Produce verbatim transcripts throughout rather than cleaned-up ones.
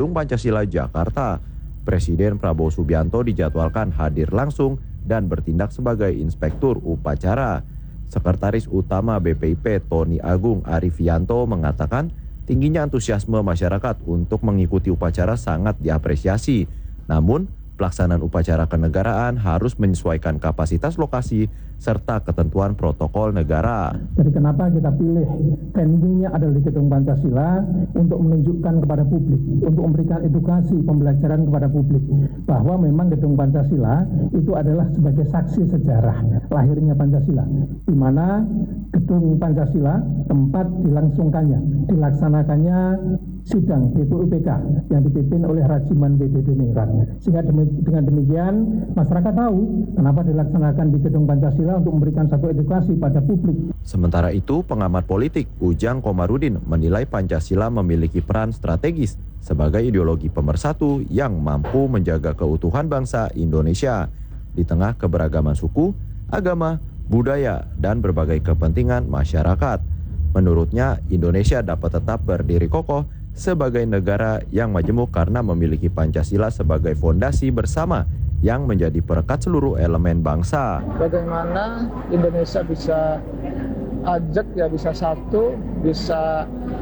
Gedung Pancasila Jakarta. Presiden Prabowo Subianto dijadwalkan hadir langsung dan bertindak sebagai inspektur upacara. Sekretaris Utama B P I P Tony Agung Arifianto mengatakan tingginya antusiasme masyarakat untuk mengikuti upacara sangat diapresiasi. Namun, pelaksanaan upacara kenegaraan harus menyesuaikan kapasitas lokasi serta ketentuan protokol negara. Jadi kenapa kita pilih venue-nya adalah di Gedung Pancasila untuk menunjukkan kepada publik, untuk memberikan edukasi pembelajaran kepada publik bahwa memang Gedung Pancasila itu adalah sebagai saksi sejarah lahirnya Pancasila, di mana Gedung Pancasila tempat dilangsungkannya, dilaksanakannya sidang B P U P K yang dipimpin oleh Rajiman B D Diningrat. Sehingga dengan demikian masyarakat tahu kenapa dilaksanakan di Gedung Pancasila untuk memberikan satu edukasi pada publik. Sementara itu, pengamat politik Ujang Komarudin menilai Pancasila memiliki peran strategis sebagai ideologi pemersatu yang mampu menjaga keutuhan bangsa Indonesia di tengah keberagaman suku, agama, budaya, dan berbagai kepentingan masyarakat. Menurutnya, Indonesia dapat tetap berdiri kokoh sebagai negara yang majemuk karena memiliki Pancasila sebagai fondasi bersama yang menjadi perekat seluruh elemen bangsa. Bagaimana Indonesia bisa ajak ya, bisa satu, bisa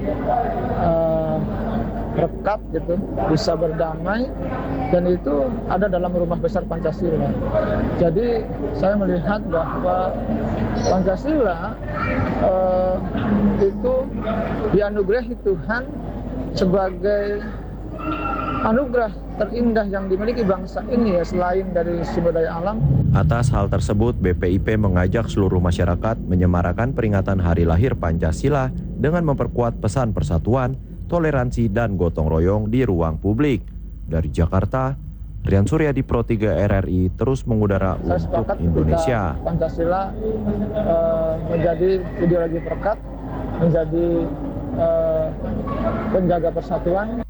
uh, rekat gitu, bisa berdamai, dan itu ada dalam rumah besar Pancasila. Jadi saya melihat bahwa Pancasila uh, itu dianugerahi Tuhan sebagai anugerah terindah yang dimiliki bangsa ini ya, selain dari sumber daya alam. Atas hal tersebut, B P I P mengajak seluruh masyarakat menyemarakan peringatan hari lahir Pancasila dengan memperkuat pesan persatuan, toleransi, dan gotong royong di ruang publik. Dari Jakarta, Rian Suryadi, Pro tiga R R I, terus mengudara Saya untuk Indonesia. Pancasila uh, menjadi ideologi perekat, menjadi uh, penjaga persatuan.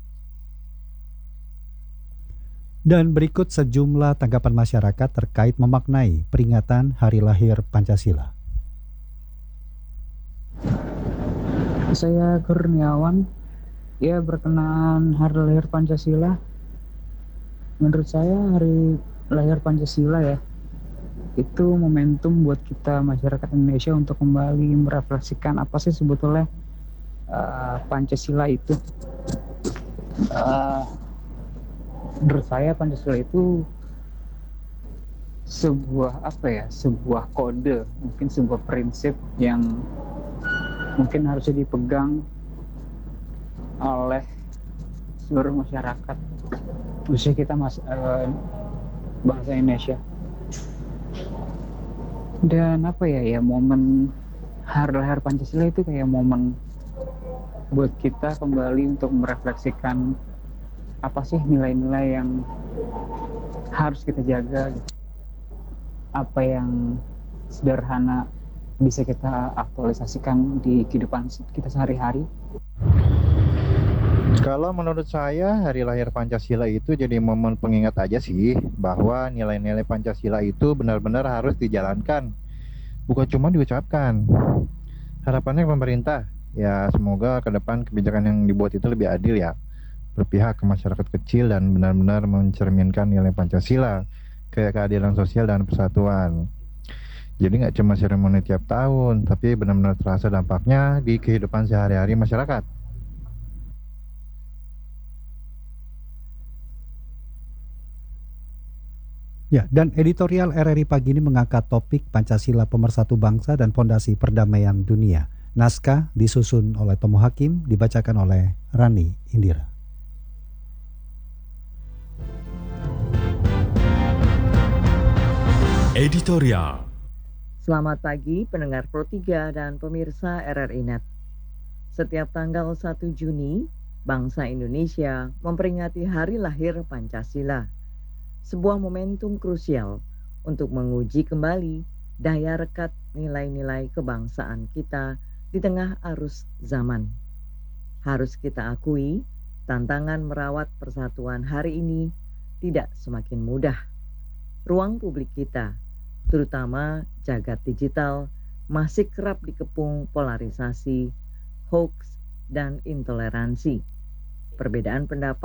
Dan berikut sejumlah tanggapan masyarakat terkait memaknai peringatan Hari Lahir Pancasila. Saya Kurniawan, ya berkenaan Hari Lahir Pancasila. Menurut saya Hari Lahir Pancasila ya, itu momentum buat kita masyarakat Indonesia untuk kembali merefleksikan apa sih sebetulnya uh, Pancasila itu. Uh, Menurut saya Pancasila itu sebuah apa ya, sebuah kode, mungkin sebuah prinsip yang mungkin harusnya dipegang oleh seluruh masyarakat, khususnya kita mas, uh, bangsa Indonesia. Dan apa ya, ya momen Hari Lahir Pancasila itu kayak momen buat kita kembali untuk merefleksikan apa sih nilai-nilai yang harus kita jaga, apa yang sederhana bisa kita aktualisasikan di kehidupan kita sehari-hari. Kalau menurut saya Hari Lahir Pancasila itu jadi momen pengingat aja sih bahwa nilai-nilai Pancasila itu benar-benar harus dijalankan, bukan cuma diucapkan. Harapannya pemerintah ya semoga ke depan kebijakan yang dibuat itu lebih adil ya, berpihak ke masyarakat kecil dan benar-benar mencerminkan nilai Pancasila, kayak keadilan sosial dan persatuan. Jadi nggak cuma seremoni tiap tahun, tapi benar-benar terasa dampaknya di kehidupan sehari-hari masyarakat. Ya, dan editorial R R I pagi ini mengangkat topik Pancasila Pemersatu Bangsa dan Fondasi Perdamaian Dunia. Naskah disusun oleh Tomo Hakim, dibacakan oleh Rani Indira. Editorial. Selamat pagi pendengar Pro tiga dan pemirsa R R I Net. Setiap tanggal satu Juni, bangsa Indonesia memperingati Hari Lahir Pancasila. Sebuah momentum krusial untuk menguji kembali daya rekat nilai-nilai kebangsaan kita di tengah arus zaman. Harus kita akui, tantangan merawat persatuan hari ini tidak semakin mudah. Ruang publik kita, terutama jagat digital, masih kerap dikepung polarisasi, hoax, dan intoleransi. Perbedaan pendapat